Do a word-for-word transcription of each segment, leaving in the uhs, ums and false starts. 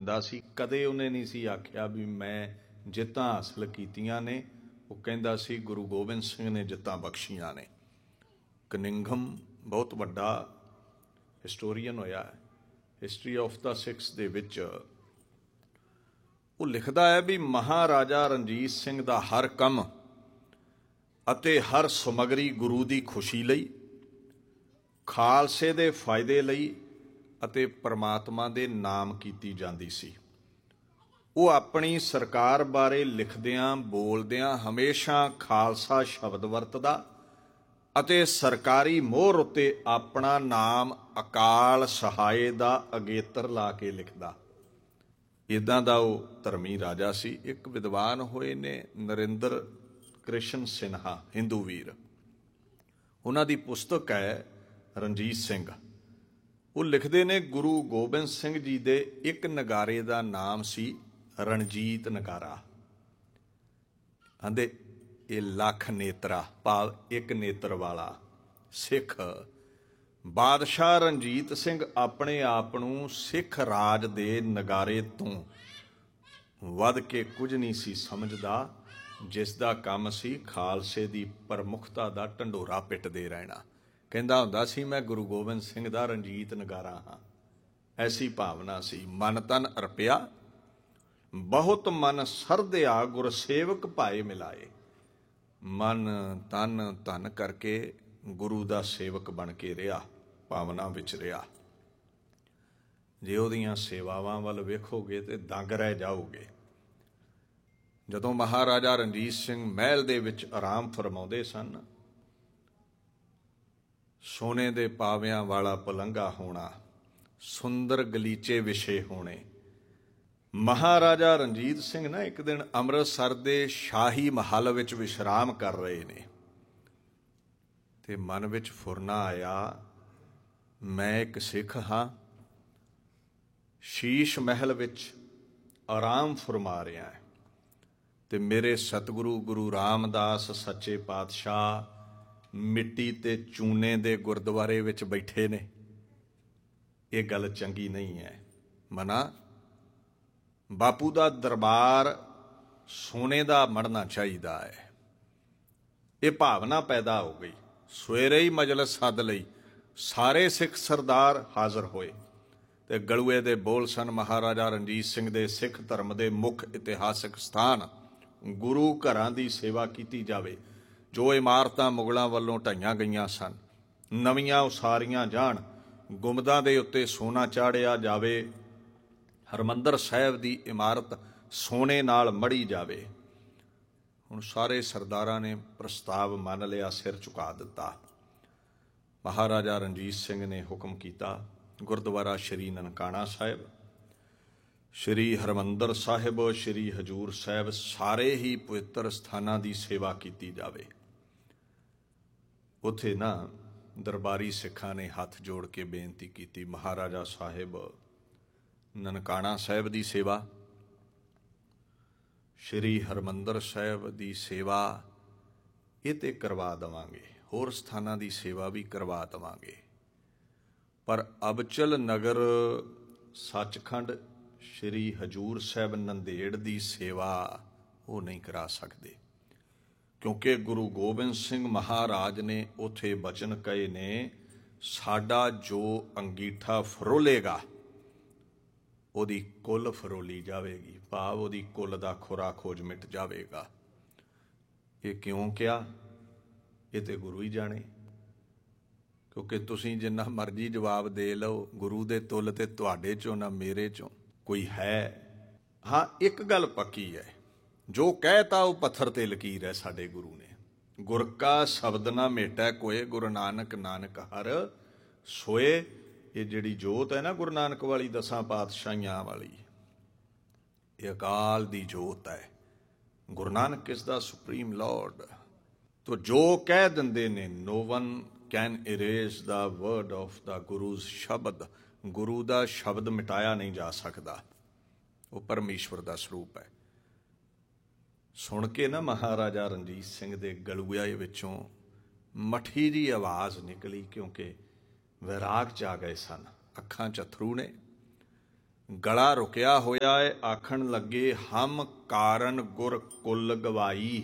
ਮੰਨਦਾ ਸੀ, ਕਦੇ ਉਹਨੇ ਨਹੀਂ ਸੀ ਆਖਿਆ ਵੀ ਮੈਂ ਜਿੱਤਾਂ ਹਾਸਲ ਕੀਤੀਆਂ ਨੇ। ਉਹ ਕਹਿੰਦਾ ਸੀ ਗੁਰੂ ਗੋਬਿੰਦ ਸਿੰਘ ਨੇ ਜਿੱਤਾਂ ਬਖਸ਼ੀਆਂ ਨੇ। ਕਨਿੰਘਮ ਬਹੁਤ ਵੱਡਾ ਹਿਸਟੋਰੀਅਨ ਹੋਇਆ ਹੈ, ਹਿਸਟਰੀ ਆਫ ਦਾ ਸਿੱਖਸ ਦੇ ਵਿੱਚ ਉਹ ਲਿਖਦਾ ਹੈ ਵੀ ਮਹਾਰਾਜਾ ਰਣਜੀਤ ਸਿੰਘ ਦਾ ਹਰ ਕੰਮ ਅਤੇ ਹਰ ਸਮੱਗਰੀ ਗੁਰੂ ਦੀ ਖੁਸ਼ੀ ਲਈ, ਖਾਲਸੇ ਦੇ ਫਾਇਦੇ ਲਈ ਅਤੇ ਪਰਮਾਤਮਾ ਦੇ ਨਾਮ ਕੀਤੀ ਜਾਂਦੀ ਸੀ। ਉਹ ਆਪਣੀ ਸਰਕਾਰ ਬਾਰੇ ਲਿਖਦਿਆਂ ਬੋਲਦਿਆਂ ਹਮੇਸ਼ਾ ਖਾਲਸਾ ਸ਼ਬਦ ਵਰਤਦਾ ਅਤੇ ਸਰਕਾਰੀ ਮੋਹਰ ਉੱਤੇ ਆਪਣਾ ਨਾਮ ਅਕਾਲ ਸਹਾਏ ਦਾ ਅਗੇਤਰ ਲਾ ਕੇ ਲਿਖਦਾ। ਇੱਦਾਂ ਦਾ ਉਹ ਧਰਮੀ ਰਾਜਾ ਸੀ। ਇੱਕ ਵਿਦਵਾਨ ਹੋਏ ਨੇ ਨਰਿੰਦਰ ਕ੍ਰਿਸ਼ਨ ਸਿਨਹਾ, ਹਿੰਦੂ ਵੀਰ, ਉਹਨਾਂ ਦੀ ਪੁਸਤਕ ਹੈ ਰਣਜੀਤ ਸਿੰਘ। ਉਹ ਲਿਖਦੇ ਨੇ ਗੁਰੂ ਗੋਬਿੰਦ ਸਿੰਘ ਜੀ ਦੇ ਇੱਕ ਨਗਾਰੇ ਦਾ ਨਾਮ ਸੀ ਰਣਜੀਤ ਨਗਾਰਾ। ਕਹਿੰਦੇ ਇਹ ਲੱਖ ਨੇਤਰਾ, ਭਾਵ ਇੱਕ ਨੇਤਰ ਵਾਲਾ ਸਿੱਖ। ਬਾਦਸ਼ਾਹ ਰਣਜੀਤ ਸਿੰਘ ਆਪਣੇ ਆਪ ਨੂੰ ਸਿੱਖ ਰਾਜ ਦੇ ਨਗਾਰੇ ਤੋਂ ਵੱਧ ਕੇ ਕੁਝ ਨਹੀਂ ਸੀ ਸਮਝਦਾ, ਜਿਸ ਦਾ ਕੰਮ ਸੀ ਖਾਲਸੇ ਦੀ ਪ੍ਰਮੁੱਖਤਾ ਦਾ ਢੰਡੋਰਾ ਪਿੱਟਦੇ ਰਹਿਣਾ। ਕਹਿੰਦਾ ਹੁੰਦਾ ਸੀ ਮੈਂ ਗੁਰੂ ਗੋਬਿੰਦ ਸਿੰਘ ਦਾ ਰਣਜੀਤ ਨਗਾਰਾ ਹਾਂ। ਐਸੀ ਭਾਵਨਾ ਸੀ। ਮਨ ਤਨ ਅਰਪਿਆ ਬਹੁਤ ਮਨ ਸਰਦਿਆ ਗੁਰਸੇਵਕ ਭਾਏ ਮਿਲਾਏ। ਮਨ ਤਨ ਧਨ ਕਰਕੇ ਗੁਰੂ ਦਾ ਸੇਵਕ ਬਣ ਕੇ ਰਿਹਾ, ਭਾਵਨਾ ਵਿੱਚ ਰਿਹਾ। ਜੇ ਉਹਦੀਆਂ ਸੇਵਾਵਾਂ ਵੱਲ ਵੇਖੋਗੇ ਤੇ ਦੰਗ ਰਹਿ ਜਾਓਗੇ। ਜਦੋਂ ਮਹਾਰਾਜਾ ਰਣਜੀਤ ਸਿੰਘ ਮਹਿਲ ਦੇ ਵਿੱਚ ਆਰਾਮ ਫਰਮਾਉਂਦੇ ਸਨ, ਸੋਨੇ ਦੇ ਪਾਵਿਆਂ ਵਾਲਾ ਪਲੰਘਾ ਹੋਣਾ, ਸੁੰਦਰ ਗਲੀਚੇ ਵਿਛੇ ਹੋਣੇ। ਮਹਾਰਾਜਾ ਰਣਜੀਤ ਸਿੰਘ ਨਾ ਇੱਕ ਦਿਨ ਅੰਮ੍ਰਿਤਸਰ ਦੇ ਸ਼ਾਹੀ ਮਹੱਲ ਵਿੱਚ ਵਿਸ਼ਰਾਮ ਕਰ ਰਹੇ ਨੇ ਤੇ ਮਨ ਵਿੱਚ ਫੁਰਨਾ ਆਇਆ, ਮੈਂ ਇੱਕ ਸਿੱਖ ਹਾਂ, ਸ਼ੀਸ਼ ਮਹਿਲ ਵਿੱਚ ਆਰਾਮ ਫਰਮਾ ਰਿਹਾ ਹੈ ਤੇ ਮੇਰੇ ਸਤਿਗੁਰੂ ਗੁਰੂ ਰਾਮਦਾਸ ਸੱਚੇ ਪਾਤਸ਼ਾਹ ਮਿੱਟੀ ਤੇ ਚੂਨੇ ਦੇ ਗੁਰਦੁਆਰੇ ਵਿੱਚ ਬੈਠੇ ਨੇ। ਇਹ ਗੱਲ ਚੰਗੀ ਨਹੀਂ ਹੈ। ਮਨਾ ਬਾਪੂ ਦਾ ਦਰਬਾਰ ਸੋਨੇ ਦਾ ਮੜਨਾ ਚਾਹੀਦਾ ਹੈ। ਇਹ ਭਾਵਨਾ ਪੈਦਾ ਹੋ ਗਈ। ਸਵੇਰੇ ਹੀ ਮਜਲਿਸ ਸੱਦ ਲਈ, ਸਾਰੇ ਸਿੱਖ ਸਰਦਾਰ ਹਾਜ਼ਰ ਹੋਏ ਤੇ ਗਲੂਏ ਦੇ ਬੋਲ ਸਨ, ਮਹਾਰਾਜਾ ਰਣਜੀਤ ਸਿੰਘ ਦੇ ਸਿੱਖ ਧਰਮ ਦੇ ਮੁੱਖ ਇਤਿਹਾਸਕ ਸਥਾਨ ਗੁਰੂ ਘਰਾਂ ਦੀ ਸੇਵਾ ਕੀਤੀ ਜਾਵੇ। ਜੋ ਇਮਾਰਤਾਂ ਮੁਗਲਾਂ ਵੱਲੋਂ ਢਾਈਆਂ ਗਈਆਂ ਸਨ, ਨਵੀਆਂ ਉਸਾਰੀਆਂ ਜਾਣ, ਗੁੰਬਦਾਂ ਦੇ ਉੱਤੇ ਸੋਨਾ ਚਾੜਿਆ ਜਾਵੇ, ਹਰਿਮੰਦਰ ਸਾਹਿਬ ਦੀ ਇਮਾਰਤ ਸੋਨੇ ਨਾਲ ਮੜੀ ਜਾਵੇ। ਹੁਣ ਸਾਰੇ ਸਰਦਾਰਾਂ ਨੇ ਪ੍ਰਸਤਾਵ ਮੰਨ ਲਿਆ, ਸਿਰ ਝੁਕਾ ਦਿੱਤਾ। ਮਹਾਰਾਜਾ ਰਣਜੀਤ ਸਿੰਘ ਨੇ ਹੁਕਮ ਕੀਤਾ, ਗੁਰਦੁਆਰਾ ਸ਼੍ਰੀ ਨਨਕਾਣਾ ਸਾਹਿਬ, ਸ਼੍ਰੀ ਹਰਿਮੰਦਰ ਸਾਹਿਬ, ਸ਼੍ਰੀ ਹਜ਼ੂਰ ਸਾਹਿਬ, ਸਾਰੇ ਹੀ ਪਵਿੱਤਰ ਸਥਾਨਾਂ ਦੀ ਸੇਵਾ ਕੀਤੀ ਜਾਵੇ। ਉੱਥੇ ਨਾ ਦਰਬਾਰੀ ਸਿੱਖਾਂ ਨੇ ਹੱਥ ਜੋੜ ਕੇ ਬੇਨਤੀ ਕੀਤੀ, ਮਹਾਰਾਜਾ ਸਾਹਿਬ ਨਨਕਾਣਾ ਸਾਹਿਬ ਦੀ ਸੇਵਾ, ਸ਼੍ਰੀ ਹਰਿਮੰਦਰ ਸਾਹਿਬ ਦੀ ਸੇਵਾ ਇਹ ਤੇ ਕਰਵਾ ਦੇਵਾਂਗੇ, ਹੋਰ ਸਥਾਨਾਂ ਦੀ ਸੇਵਾ ਵੀ ਕਰਵਾ ਦੇਵਾਂਗੇ, ਪਰ ਅਬਚਲ ਨਗਰ ਸੱਚਖੰਡ ਸ਼੍ਰੀ ਹਜ਼ੂਰ ਸਾਹਿਬ ਨੰਦੇੜ ਦੀ ਸੇਵਾ ਉਹ ਨਹੀਂ ਕਰਾ ਸਕਦੇ, ਕਿਉਂਕਿ ਗੁਰੂ ਗੋਬਿੰਦ ਸਿੰਘ ਮਹਾਰਾਜ ਨੇ ਉੱਥੇ ਬਚਨ ਕਹੇ ਨੇ, ਸਾਡਾ ਜੋ ਅੰਗੀਠਾ ਫਰੋਲੇਗਾ ਉਹਦੀ ਕੁੱਲ ਫਰੋਲੀ ਜਾਵੇਗੀ, ਭਾਵ ਉਹਦੀ ਕੁੱਲ ਦਾ ਖੁਰਾ ਖੋਜ ਮਿਟ ਜਾਵੇਗਾ। ਇਹ ਕਿਉਂ ਕਿਹਾ? ਇਹ ਤੇ ਗੁਰੂ ਹੀ ਜਾਣੇ, ਕਿਉਂਕਿ ਤੁਸੀਂ ਜਿੰਨਾ ਮਰਜ਼ੀ ਜਵਾਬ ਦੇ ਲਓ, ਗੁਰੂ ਦੇ ਤੁੱਲ ਤੇ ਤੁਹਾਡੇ ਚੋਂ ਨਾ ਮੇਰੇ ਚੋਂ ਕੋਈ ਹੈ। ਹਾਂ, ਇੱਕ ਗੱਲ ਪੱਕੀ ਹੈ, ਜੋ ਕਹਿਤਾ ਉਹ ਪੱਥਰ ਤੇ ਲਕੀਰ ਹੈ ਸਾਡੇ ਗੁਰੂ ਨੇ। ਗੁਰ ਕਾ ਸ਼ਬਦ ਨਾ ਮੇਟੈ ਕੋਏ, ਗੁਰੂ ਨਾਨਕ ਨਾਨਕ ਹਰ ਸੋਏ। ਇਹ ਜਿਹੜੀ ਜੋਤ ਹੈ ਨਾ ਗੁਰੂ ਨਾਨਕ ਵਾਲੀ, ਦਸਾਂ ਪਾਤਸ਼ਾਹੀਆਂ ਵਾਲੀ, ਇਹ ਅਕਾਲ ਦੀ ਜੋਤ ਹੈ। ਗੁਰੂ ਨਾਨਕ ਇਸ ਦਾ ਸੁਪਰੀਮ ਲਾਰਡ। ਤੋ ਜੋ ਕਹਿ ਦਿੰਦੇ ਨੇ, no one can erase the word of ਦਾ ਗੁਰੂਜ਼ ਸ਼ਬਦ, ਗੁਰੂ ਦਾ ਸ਼ਬਦ ਮਿਟਾਇਆ ਨਹੀਂ ਜਾ ਸਕਦਾ, ਉਹ ਪਰਮੇਸ਼ਵਰ ਦਾ ਸਰੂਪ ਹੈ। ਸੁਣ ਕੇ ਨਾ ਮਹਾਰਾਜਾ ਰਣਜੀਤ ਸਿੰਘ ਦੇ ਗਲੂਏ ਵਿੱਚੋਂ ਮੱਠੀ ਜਿਹੀ ਆਵਾਜ਼ ਨਿਕਲੀ, ਕਿਉਂਕਿ ਵੈਰਾਗ 'ਚ ਆ ਗਏ ਸਨ, ਅੱਖਾਂ 'ਚ ਅਥਰੂ ਨੇ। ਗਲਾ ਰੁਕਿਆ ਹੋਇਆ ਹੈ। ਆਖਣ ਲੱਗੇ ਹਮ ਕਾਰਨ ਗੁਰ ਕੁਲ ਗਵਾਈ,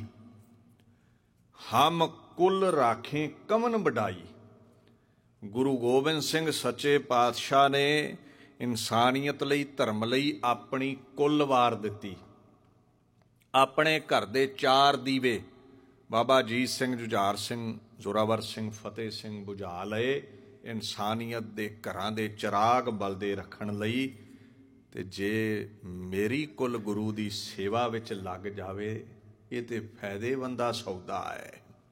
ਹਮ ਕੁਲ ਰਾਖੇ ਕਵਨ ਵਡਾਈ। ਗੁਰੂ ਗੋਬਿੰਦ ਸਿੰਘ ਸੱਚੇ ਪਾਤਸ਼ਾਹ ਨੇ ਇਨਸਾਨੀਅਤ ਲਈ, ਧਰਮ ਲਈ ਆਪਣੀ ਕੁੱਲ ਵਾਰ ਦਿੱਤੀ। ਆਪਣੇ ਘਰ ਦੇ ਚਾਰ ਦੀਵੇ ਬਾਬਾ ਅਜੀਤ ਸਿੰਘ, ਜੁਝਾਰ ਸਿੰਘ, ਜ਼ੋਰਾਵਰ ਸਿੰਘ, ਫਤਿਹ ਸਿੰਘ ਬੁਝਾ ਲਏ ਇਨਸਾਨੀਅਤ ਦੇ ਘਰਾਂ ਦੇ ਚਿਰਾਗ ਬਲਦੇ ਰੱਖਣ ਲਈ। ਤੇ ਜੇ ਮੇਰੀ ਕੁੱਲ ਗੁਰੂ ਦੀ ਸੇਵਾ ਵਿੱਚ ਲੱਗ ਜਾਵੇ, ਇਹ ਤੇ ਫਾਇਦੇਮੰਦਾ ਸੌਦਾ ਹੈ।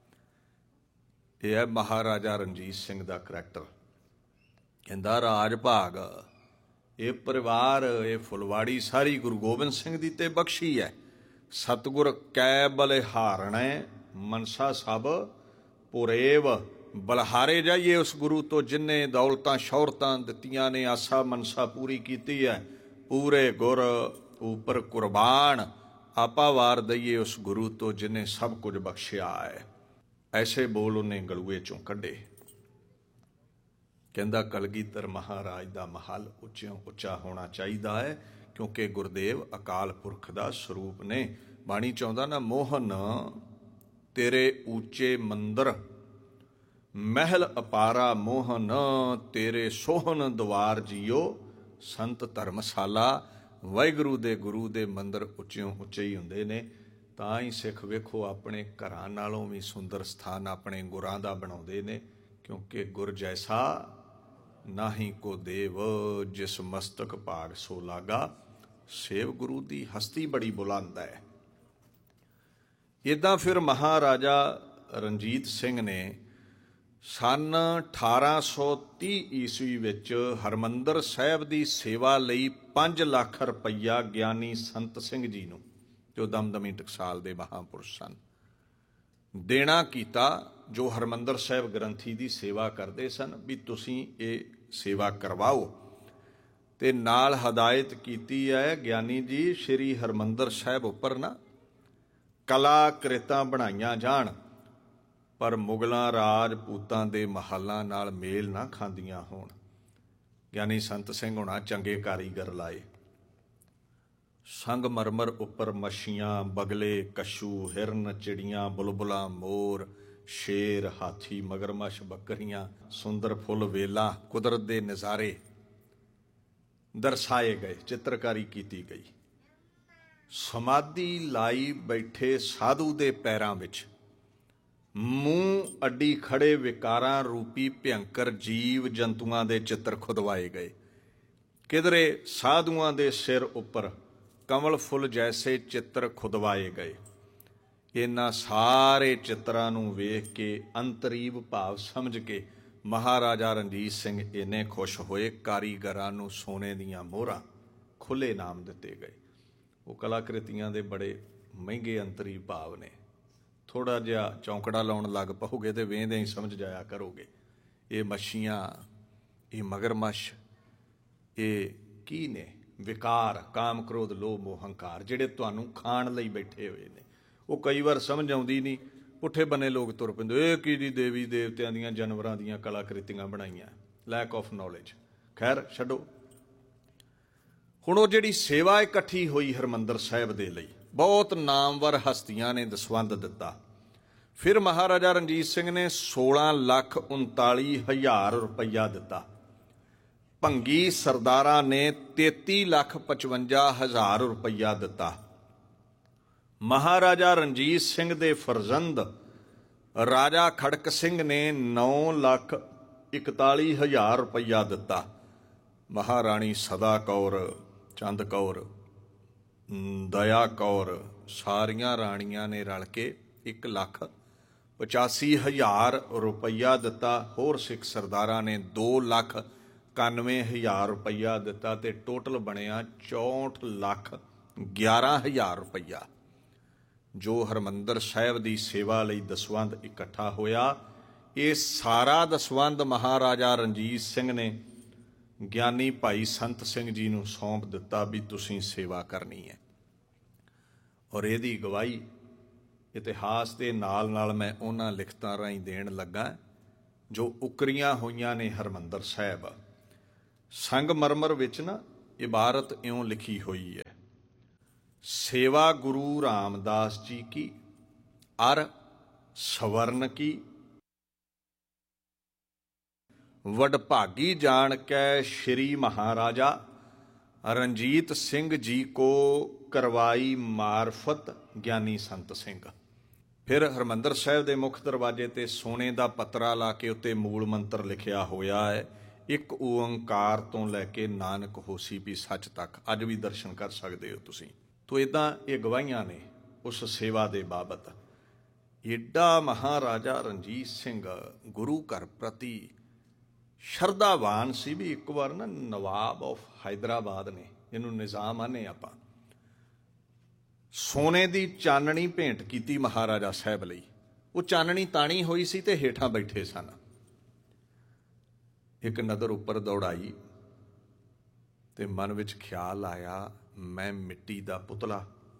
ਇਹ ਹੈ ਮਹਾਰਾਜਾ ਰਣਜੀਤ ਸਿੰਘ ਦਾ ਕਰੈਕਟਰ। ਕਹਿੰਦਾ ਰਾਜ ਭਾਗ, ਇਹ ਪਰਿਵਾਰ, ਇਹ ਫੁਲਵਾੜੀ ਸਾਰੀ ਗੁਰੂ ਗੋਬਿੰਦ ਸਿੰਘ ਦੀ ਤੇ ਬਖਸ਼ੀ ਹੈ। ਸਤਿਗੁਰ ਕੈ ਬਲਿਹਾਰਣੈ ਮਨਸਾ ਸਭ ਪੁਰੇਵ। ਬਲਿਹਾਰੇ ਜਾਈਏ ਉਸ ਗੁਰੂ ਤੋਂ ਜਿਨ੍ਹੇ ਦੌਲਤਾਂ ਸ਼ੌਹਰਤਾਂ ਦਿੱਤੀਆਂ ਨੇ, ਆਸਾ ਮਨਸਾ ਪੂਰੀ ਕੀਤੀ ਹੈ। ਪੂਰੇ ਗੁਰ ਉਪਰ ਕੁਰਬਾਨ, ਆਪਾ ਵਾਰ ਦਈਏ ਉਸ ਗੁਰੂ ਤੋਂ ਜਿਨ੍ਹੇ ਸਭ ਕੁਝ ਬਖਸ਼ਿਆ ਹੈ। ਐਸੇ ਬੋਲ ਉਹਨੇ ਗਲੂਏ ਚੋਂ ਕੱਢੇ। ਕਹਿੰਦਾ ਕਲਗੀਧਰ ਮਹਾਰਾਜ ਦਾ ਮਹੱਲ ਉੱਚਿਓਂ ਉੱਚਾ ਹੋਣਾ ਚਾਹੀਦਾ ਹੈ, ਕਿਉਂਕਿ ਗੁਰਦੇਵ ਅਕਾਲ ਪੁਰਖ ਦਾ ਸਰੂਪ ਨੇ। ਬਾਣੀ ਚਾਹੁੰਦਾ ਨਾ, ਮੋਹਨ ਤੇਰੇ ਉੱਚੇ ਮੰਦਰ, ਮਹਿਲ ਅਪਾਰਾ ਮੋਹਨ ਤੇਰੇ ਸੋਹਣ ਦਵਾਰ ਜੀਓ। ਸੰਤ ਧਰਮਸ਼ਾਲਾ, ਵਾਹਿਗੁਰੂ ਦੇ ਗੁਰੂ ਦੇ ਮੰਦਰ ਉੱਚਿਓਂ ਉੱਚੇ ਹੀ ਹੁੰਦੇ ਨੇ। ਤਾਂ ਹੀ ਸਿੱਖ ਵੇਖੋ ਆਪਣੇ ਘਰਾਂ ਨਾਲੋਂ ਵੀ ਸੁੰਦਰ ਸਥਾਨ ਆਪਣੇ ਗੁਰਾਂ ਦਾ ਬਣਾਉਂਦੇ ਨੇ, ਕਿਉਂਕਿ ਗੁਰ ਜੈਸਾ ਨਾਹੀ ਕੋ ਦੇਵ, ਜਿਸ ਮਸਤਕ ਭਾਗ ਸੋ ਲਾਗਾ। ਸੇਵ ਗੁਰੂ ਦੀ ਹਸਤੀ ਬੜੀ ਬੁਲੰਦ ਹੈ। ਇੱਦਾਂ ਫਿਰ ਮਹਾਰਾਜਾ ਰਣਜੀਤ ਸਿੰਘ ਨੇ ਸੰਨ ਅਠਾਰਾਂ ਸੌ ਤੀਹ ਈਸਵੀ ਵਿੱਚ ਹਰਿਮੰਦਰ ਸਾਹਿਬ ਦੀ ਸੇਵਾ ਲਈ ਪੰਜ ਲੱਖ ਰੁਪਈਆ ਗਿਆਨੀ ਸੰਤ ਸਿੰਘ ਜੀ ਨੂੰ, ਜੋ ਦਮਦਮੀ ਟਕਸਾਲ ਦੇ ਮਹਾਂਪੁਰਸ਼ ਸਨ, ਦੇਣਾ ਕੀਤਾ, ਜੋ ਹਰਿਮੰਦਰ ਸਾਹਿਬ ਗ੍ਰੰਥੀ ਦੀ ਸੇਵਾ ਕਰਦੇ ਸਨ, ਵੀ ਤੁਸੀਂ ਇਹ ਸੇਵਾ ਕਰਵਾਓ। ਤੇ ਨਾਲ ਹਦਾਇਤ ਕੀਤੀ ਹੈ ਗਿਆਨੀ ਜੀ, ਸ਼੍ਰੀ ਹਰਿਮੰਦਰ ਸਾਹਿਬ ਉੱਪਰ ਨਾ ਕਲਾਕ੍ਰਿਤਾਂ ਬਣਾਈਆਂ ਜਾਣ, ਪਰ ਮੁਗਲਾਂ ਰਾਜਪੂਤਾਂ ਦੇ ਮਹੱਲਾਂ ਨਾਲ ਮੇਲ ਨਾ ਖਾਂਦੀਆਂ ਹੋਣ। ਗਿਆਨੀ ਸੰਤ ਸਿੰਘ ਹੋਣਾ ਚੰਗੇ ਕਾਰੀਗਰ ਲਾਏ। ਸੰਗਮਰਮਰ ਉੱਪਰ ਮੱਛੀਆਂ, ਬਗਲੇ, ਕੱਛੂ, ਹਿਰਨ, ਚਿੜੀਆਂ, ਬੁਲਬੁਲਾਂ, ਮੋਰ, ਸ਼ੇਰ, ਹਾਥੀ, ਮਗਰਮੱਛ, ਬੱਕਰੀਆਂ, ਸੁੰਦਰ ਫੁੱਲ, ਵੇਲਾ, ਕੁਦਰਤ ਦੇ ਨਜ਼ਾਰੇ ਦਰਸਾਏ ਗਏ, ਚਿੱਤਰਕਾਰੀ ਕੀਤੀ ਗਈ। ਸਮਾਧੀ ਲਾਈ ਬੈਠੇ ਸਾਧੂ ਦੇ ਪੈਰਾਂ ਵਿੱਚ ਮੂੰਹ ਅੱਡੀ ਖੜੇ ਵਿਕਾਰਾਂ ਰੂਪੀ ਭਿਅੰਕਰ ਜੀਵ ਜੰਤੂਆਂ ਦੇ ਚਿੱਤਰ ਖੁਦਵਾਏ ਗਏ। ਕਿਧਰੇ ਸਾਧੂਆਂ ਦੇ ਸਿਰ ਉੱਪਰ ਕਮਲ ਫੁੱਲ ਜੈਸੇ ਚਿੱਤਰ ਖੁਦਵਾਏ ਗਏ। ਇਹਨਾਂ ਸਾਰੇ ਚਿੱਤਰਾਂ ਨੂੰ ਵੇਖ ਕੇ ਅੰਤਰੀਵ ਭਾਵ ਸਮਝ ਕੇ ਮਹਾਰਾਜਾ ਰਣਜੀਤ ਸਿੰਘ ਇੰਨੇ ਖੁਸ਼ ਹੋਏ, ਕਾਰੀਗਰਾਂ ਨੂੰ ਸੋਨੇ ਦੀਆਂ ਮੋਹਰਾਂ, ਖੁੱਲ੍ਹੇ ਇਨਾਮ ਦਿੱਤੇ ਗਏ। ਉਹ ਕਲਾਕ੍ਰਿਤੀਆਂ ਦੇ ਬੜੇ ਮਹਿੰਗੇ ਅੰਤਰੀ ਭਾਵ ਨੇ। ਥੋੜ੍ਹਾ ਜਿਹਾ ਚੌਂਕੜਾ ਲਾਉਣ ਲੱਗ ਪਓਗੇ ਤੇ ਵੇਂਦੇ ਹੀ ਸਮਝ ਜਾਇਆ ਕਰੋਗੇ। ਇਹ ਮੱਛੀਆਂ, ਇਹ ਮਗਰਮੱਛ, ਇਹ ਕੀ ਨੇ? ਵਿਕਾਰ, ਕਾਮ, ਕ੍ਰੋਧ, ਲੋਭ, ਮੋਹ, ਹੰਕਾਰ, ਜਿਹੜੇ ਤੁਹਾਨੂੰ ਖਾਣ ਲਈ ਬੈਠੇ ਹੋਏ ਨੇ। ਉਹ ਕਈ ਵਾਰ ਸਮਝ ਆਉਂਦੀ ਨਹੀਂ, ਪੁੱਠੇ ਬੰਨੇ ਲੋਕ ਤੁਰ ਪੈਂਦੇ, ਇਹ ਕੀ ਜੀ ਦੇਵੀ ਦੇਵਤਿਆਂ ਦੀਆਂ, ਜਾਨਵਰਾਂ ਦੀਆਂ ਕਲਾਕ੍ਰਿਤੀਆਂ ਬਣਾਈਆਂ। Lack of knowledge. ਖੈਰ ਛੱਡੋ। ਹੁਣ ਉਹ ਜਿਹੜੀ ਸੇਵਾ ਇਕੱਠੀ ਹੋਈ ਹਰਿਮੰਦਰ ਸਾਹਿਬ ਦੇ ਲਈ, ਬਹੁਤ ਨਾਮਵਰ ਹਸਤੀਆਂ ਨੇ ਦਸਵੰਧ ਦਿੱਤਾ। ਫਿਰ ਮਹਾਰਾਜਾ ਰਣਜੀਤ ਸਿੰਘ ਨੇ ਸੋਲਾਂ ਲੱਖ ਉਨਤਾਲੀ ਹਜ਼ਾਰ ਰੁਪਈਆ ਦਿੱਤਾ। ਭੰਗੀ ਸਰਦਾਰਾਂ ਨੇ ਤੇਤੀ ਲੱਖ ਪਚਵੰਜਾ ਹਜ਼ਾਰ ਰੁਪਈਆ ਦਿੱਤਾ। ਮਹਾਰਾਜਾ ਰਣਜੀਤ ਸਿੰਘ ਦੇ ਫਰਜ਼ੰਦ ਰਾਜਾ ਖੜਕ ਸਿੰਘ ਨੇ ਨੌ ਲੱਖ ਇਕਤਾਲੀ ਹਜ਼ਾਰ ਰੁਪਈਆ ਦਿੱਤਾ। ਮਹਾਰਾਣੀ ਸਦਾ ਕੌਰ, ਚੰਦ ਕੌਰ, ਦਇਆ ਕੌਰ, ਸਾਰੀਆਂ ਰਾਣੀਆਂ ਨੇ ਰਲ ਕੇ ਇੱਕ ਲੱਖ ਪਚਾਸੀ ਹਜ਼ਾਰ ਰੁਪਈਆ ਦਿੱਤਾ। ਹੋਰ ਸਿੱਖ ਸਰਦਾਰਾਂ ਨੇ ਦੋ ਲੱਖ ਇਕਾਨਵੇਂ ਹਜ਼ਾਰ ਰੁਪਈਆ ਦਿੱਤਾ ਤੇ ਟੋਟਲ ਬਣਿਆ ਚੌਂਹਠ ਲੱਖ ਗਿਆਰਾਂ ਹਜ਼ਾਰ ਰੁਪਈਆ, ਜੋ ਹਰਿਮੰਦਰ ਸਾਹਿਬ ਦੀ ਸੇਵਾ ਲਈ ਦਸਵੰਧ ਇਕੱਠਾ ਹੋਇਆ। ਇਹ ਸਾਰਾ ਦਸਵੰਧ ਮਹਾਰਾਜਾ ਰਣਜੀਤ ਸਿੰਘ ਨੇ ਗਿਆਨੀ ਭਾਈ ਸੰਤ ਸਿੰਘ ਜੀ ਨੂੰ ਸੌਂਪ ਦਿੱਤਾ ਵੀ ਤੁਸੀਂ ਸੇਵਾ ਕਰਨੀ ਹੈ। ਔਰ ਇਹਦੀ ਗਵਾਹੀ ਇਤਿਹਾਸ ਦੇ ਨਾਲ ਨਾਲ ਮੈਂ ਉਹਨਾਂ ਲਿਖਤਾਂ ਰਾਹੀਂ ਦੇਣ ਲੱਗਾ ਜੋ ਉਕਰੀਆਂ ਹੋਈਆਂ ਨੇ ਹਰਿਮੰਦਰ ਸਾਹਿਬ। ਸੰਗਮਰਮਰ ਵਿੱਚ ਨਾ इबारत इउं लिखी हुई है, सेवा गुरु रामदास जी की अर सवर्ण की, वडभागी जान कै श्री महाराजा रंजीत सिंह जी को करवाई मार्फत ज्ञानी संत सिंह। फिर हरमंदर साहिब के मुख दरवाजे ते सोने का पत्रा ला के उत्ते मूल मंत्र लिखिया होया है, एक ओंकार तो लैके नानक होसी भी सच तक। अज भी दर्शन कर सकते हो तुसीं। तो इदां ये गवाहियां ने उस सेवा के बाबत। एडा महाराजा रंजीत सिंह गुरु घर प्रति शरधावान सी भी एक बार ना नवाब ऑफ हैदराबाद ने, इनू निज़ाम आने आपां, सोने की चाननी भेंट की महाराजा साहब लई। वो चाननी ताणी हुई सी ते हेठां बैठे सन। एक नज़र उपर दौड़ाई ते मन विच ख्याल आया, मैं मिट्टी दा पुतला,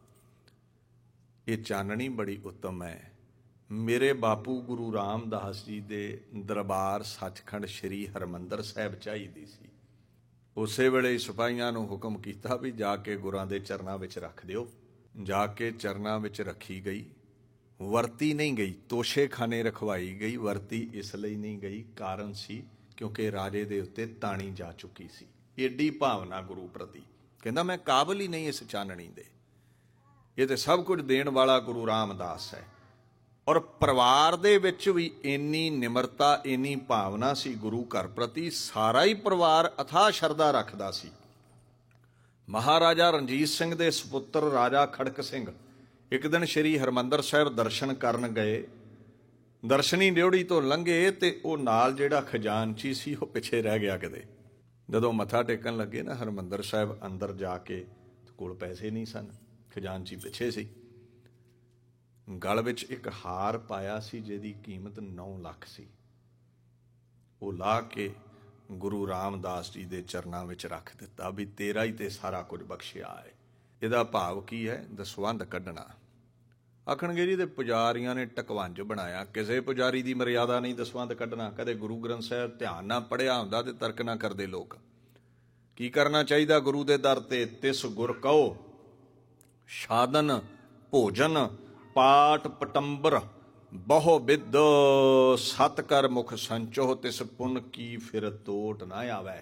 ये चाननी बड़ी उत्तम है, मेरे बापू गुरु रामदास जी दे दरबार सचखंड श्री हरमंदर साहब चाहिदी सी। उसे वेले सिपाहियां नूं हुक्म कीता भी जाके गुरां दे चरनां विच रख दिओ। जाके चरनां विच रखी गई, वरती नहीं गई, तोशे खाने रखवाई गई। वरती इसलिए नहीं गई, कारण सी क्योंकि राजे दे उत्ते ताणी जा चुकी सी। एडी भावना गुरु प्रति, कहंदा मैं काबिल ही नहीं इस चाननी दे, ये तो सब कुछ देण वाला गुरु रामदास है। और परिवार दे विच भी इन्नी निमरता, इन्नी भावना सी गुरु घर प्रति, सारा ही परिवार अथाह शरधा रखदा सी। महाराजा रंजीत सिंह दे सपुत्र राजा खड़क सिंह एक दिन श्री हरमंदर साहिब दर्शन करन गए। दर्शनी ड्योढ़ी तो लंघे ते वो नाल जिहड़ा खजानची सी वो पिछे रह गया। किते जदों मत्था टेकन लगे ना हरमंदर साहिब, अंदर जाके कोल पैसे नहीं सन, खजानची पिछे सी। गल विच एक हार पाया सी जिहदी कीमत नौ लख सी। वो ला के गुरु रामदास जी के चरनां विच रख दिता भी तेरा ही ते सारा कुछ बख्शिया है। इहदा भाव की है? दसवंध कढ़ना। आखणगे जी ते पुजारियां ने टकवंज बनाया, किसी पुजारी की मर्यादा नहीं दसवंध कढ़ना। कदे गुरु ग्रंथ साहिब ध्यान ना पढ़िया हुंदा ते तर्क ना करते लोग। की करना चाहिए गुरु के दर ते? तिस गुर कहो साधन भोजन पाठ पटंबर बहु बिद सत कर मुख संचो, तिस पुन की फिर तोट ना आवे।